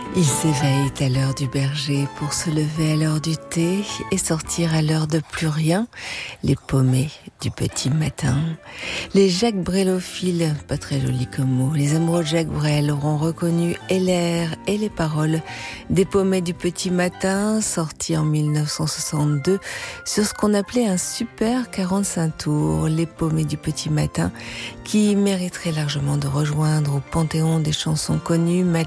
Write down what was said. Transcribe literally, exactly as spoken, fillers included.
Ils s'éveillent à l'heure du berger pour se lever à l'heure du thé et sortir à l'heure de plus rien, les paumés du petit matin. Les Jacques Brélophiles, pas très joli comme mot, les amoureux de Jacques Brel auront reconnu et l'air et les paroles des paumés du petit matin, sortis en mille neuf cent soixante-deux sur ce qu'on appelait un super quarante-cinq tours, les paumés du petit matin, qui mériterait largement de rejoindre au panthéon des chansons connues